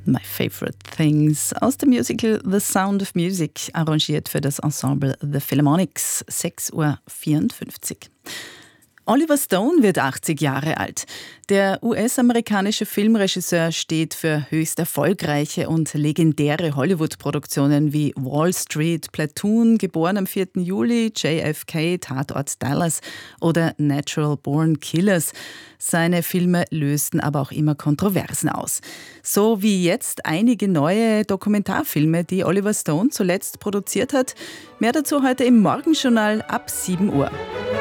My Favorite Things aus dem Musical The Sound of Music, arrangiert für das Ensemble The Philharmonics, 6:54 Uhr. Oliver Stone wird 80 Jahre alt. Der US-amerikanische Filmregisseur steht für höchst erfolgreiche und legendäre Hollywood-Produktionen wie Wall Street, Platoon, geboren am 4. Juli, JFK, Tatort Dallas oder Natural Born Killers. Seine Filme lösten aber auch immer Kontroversen aus. So wie jetzt einige neue Dokumentarfilme, die Oliver Stone zuletzt produziert hat. Mehr dazu heute im Morgenjournal ab 7 Uhr.